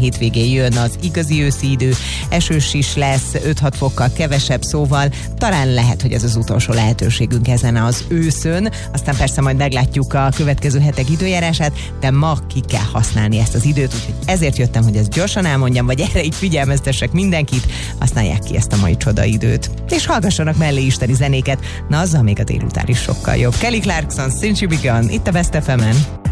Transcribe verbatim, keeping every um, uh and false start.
hétvégén jön az igazi őszi idő, esős is lesz, öt-hat fokkal kevesebb, szóval talán lehet, hogy ez az utolsó lehetőségünk ezen az őszön. Aztán persze majd meglátjuk a következő hetek időjárását, de ma ki kell használni ezt az időt, úgyhogy ezért jöttem, hogy ezt gyorsan elmondjam, vagy erre így figyelmeztessek mindenkit, használják ki ezt a mai csodaidőt. És hallgassanak mellé isteni zenéket, na azzal még a délután is sokkal jobb. Kelly Clarkson, Since You Begun, itt a Best ef emen.